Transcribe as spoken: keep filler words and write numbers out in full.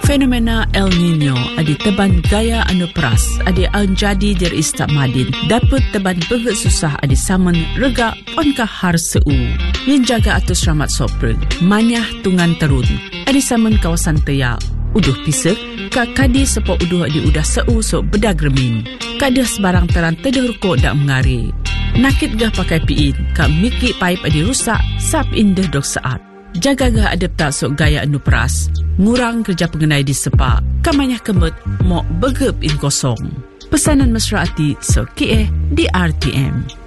Fenomena El Nino adi teban gaya anu peras adi anjadi dir istak madin dapat teban beget susah adi samen rega ponkah har seu yin jaga atus ramat sopreng manyah tungan terun adi samen kawasan teyak uduh pisek ka kadi sepo uduh adi udah seu so bedag remin kadah sebarang teran tedah rukuk dak mengari nakit gah pakai piin ka miki pipe adi rusak sap indah dok saat jaga gah adep tak sok gaya anu peras ngurang kerja pengenai di sepak kamanyah kemet mok begep in kosong pesanan mesra ati so kie di R T M.